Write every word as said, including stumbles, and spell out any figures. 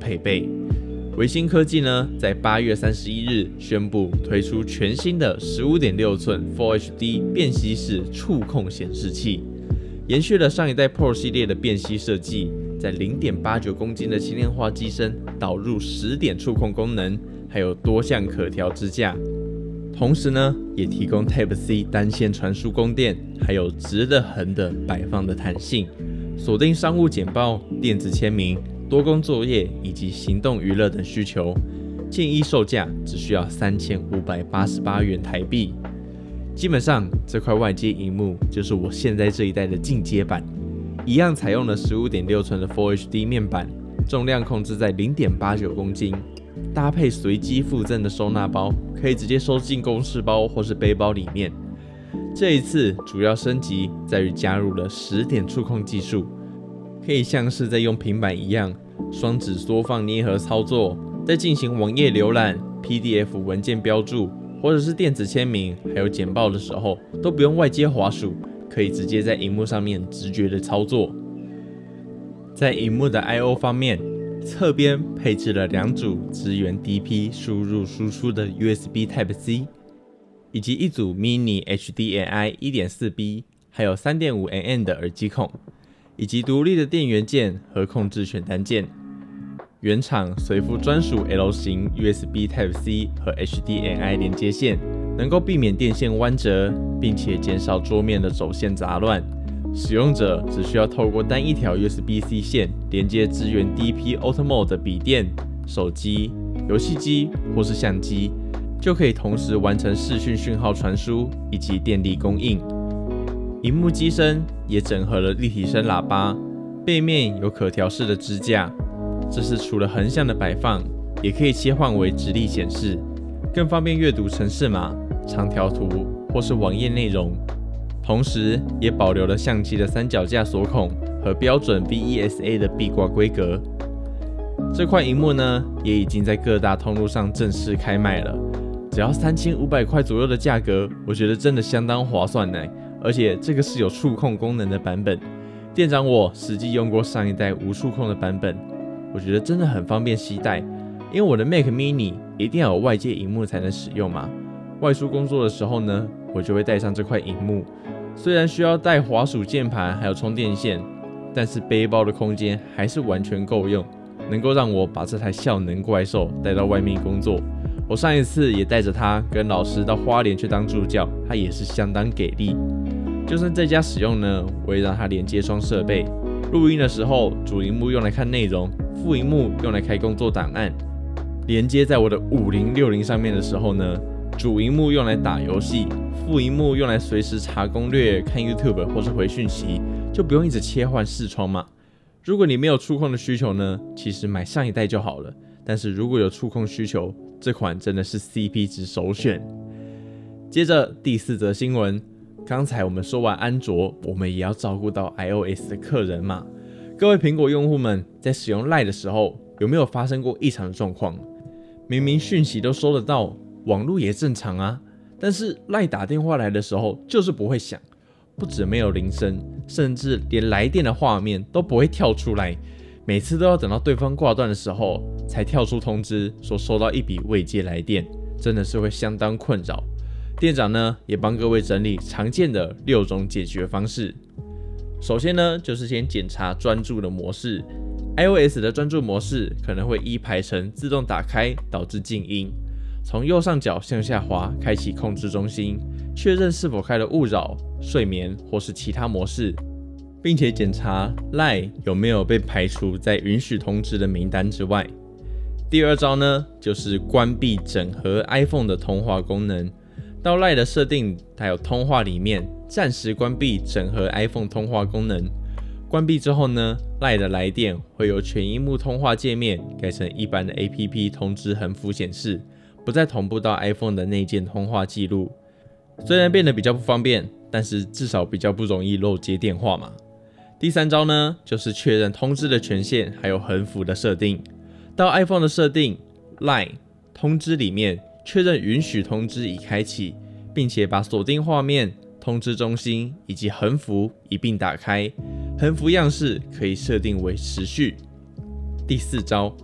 配备。微星科技呢，在八月三十一日宣布推出全新的 十五点六寸 Full H D 便携式触控显示器，延续了上一代 Pro 系列的便携设计，在 零点八九公斤的轻量化机身导入十点触控功能，还有多项可调支架。同时呢，也提供 Type C 单线传输供电，还有直的、横的摆放的弹性，锁定商务简报、电子签名、多工作业以及行动娱乐等需求。建议售价只需要三千五百八十八元台币。基本上，这块外接萤幕就是我现在这一代的进阶版，一样采用了 十五点六寸的 Full H D 面板，重量控制在 零点八九公斤。搭配随机附赠的收纳包，可以直接收进公事包或是背包里面。这一次主要升级在于加入了十点触控技术，可以像是在用平板一样，双指缩放捏合操作，在进行网页浏览、P D F 文件标注，或者是电子签名，还有简报的时候，都不用外接滑鼠，可以直接在萤幕上面直觉的操作。在萤幕的 I O 方面，侧边配置了两组支援 D P 输入输出的 U S B Type C， 以及一组 Mini H D M I 一点四 B， 还有 三点五 millimeter 的耳机孔，以及独立的电源键和控制选单键。原厂随附专属 L 型 U S B Type C 和 H D M I 连接线，能够避免电线弯折，并且减少桌面的走线杂乱。使用者只需要透过单一条 U S B C 线连接支援 D P Auto Mode 的笔电、手机、游戏机或是相机，就可以同时完成视讯讯号传输以及电力供应。萤幕机身也整合了立体声喇叭，背面有可调式的支架，这是除了横向的摆放，也可以切换为直立显示，更方便阅读程式码、长条图或是网页内容。同时也保留了相机的三脚架锁孔和标准 V E S A 的壁挂规格。这块萤幕呢，也已经在各大通路上正式开卖了，只要三千五百块左右的价格，我觉得真的相当划算呢。而且这个是有触控功能的版本，店长我实际用过上一代无触控的版本，我觉得真的很方便携带，因为我的 Mac Mini 一定要有外接萤幕才能使用嘛。外出工作的时候呢，我就会带上这块萤幕。虽然需要带滑鼠键盘还有充电线，但是背包的空间还是完全够用，能够让我把这台效能怪兽带到外面工作。我上一次也带着它跟老师到花莲去当助教，它也是相当给力。就算在家使用呢，我也让它连接双设备。录音的时候，主萤幕用来看内容，副萤幕用来开工作档案。连接在我的五零六零上面的时候呢，主萤幕用来打游戏，副萤幕用来随时查攻略、看 YouTube 或是回讯息，就不用一直切换视窗嘛。如果你没有触控的需求呢，其实买上一代就好了。但是如果有触控需求，这款真的是 C P 值首选。接着第四则新闻，刚才我们说完安卓，我们也要照顾到 iOS 的客人嘛。各位苹果用户们在使用 LINE 的时候，有没有发生过异常的状况？明明讯息都收得到，网络也正常啊，但是 LINE 打电话来的时候就是不会响，不止没有铃声，甚至连来电的画面都不会跳出来，每次都要等到对方挂断的时候才跳出通知说收到一笔未接来电，真的是会相当困扰。店长呢也帮各位整理常见的六种解决方式。首先呢，就是先检查专注的模式。iOS 的专注模式可能会依排程自动打开，导致静音。从右上角向下滑，开启控制中心，确认是否开了勿扰、睡眠或是其他模式，并且检查 LINE 有没有被排除在允许通知的名单之外。第二招呢，就是关闭整合 iPhone 的通话功能。到 LINE 的设定还有通话里面，暂时关闭整合 iPhone 通话功能。关闭之后呢， LINE 的来电会由全萤幕通话界面改成一般的 A P P 通知横幅显示，不再同步到 iPhone 的内建通话记录。虽然变得比较不方便，但是至少比较不容易漏接电话嘛。第三招呢，就是确认通知的权限还有横幅的设定。到 iPhone 的设定 LINE 通知里面确认允许通知已开启，并且把锁定画面、通知中心以及横幅一并打开，横幅样式可以设定为持续。第四招，